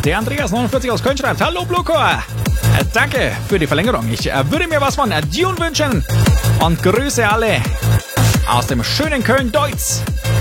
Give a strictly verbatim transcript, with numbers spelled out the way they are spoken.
Der Andreas neunundvierzig aus Köln schreibt: Hallo Blucor, äh, danke für die Verlängerung. Ich äh, würde mir was von äh, Dune wünschen und grüße alle aus dem schönen Köln-Deutz.